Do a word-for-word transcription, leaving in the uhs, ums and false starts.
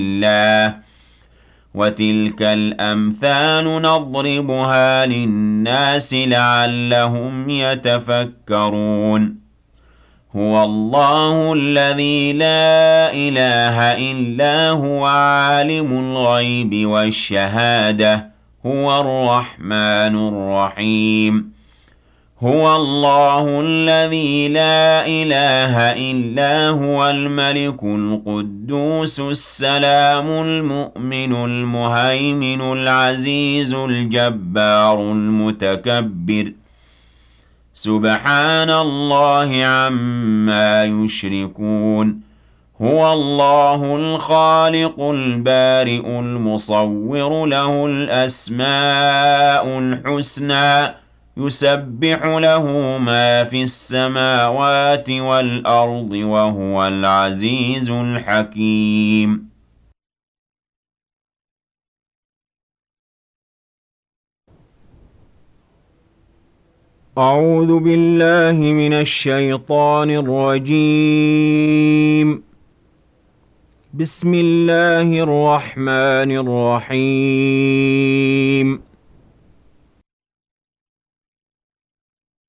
الله وتلك الأمثال نضربها للناس لعلهم يتفكرون هو الله الذي لا إله إلا هو عالم الغيب والشهادة هو الرحمن الرحيم هو الله الذي لا إله إلا هو الملك القدوس السلام المؤمن المهيمن العزيز الجبار المتكبر سبحان الله عما يشركون هو الله الخالق البارئ المصور له الأسماء الحسنى يسبح له ما في السماوات والأرض وهو العزيز الحكيم أعوذ بالله من الشيطان الرجيم بسم الله الرحمن الرحيم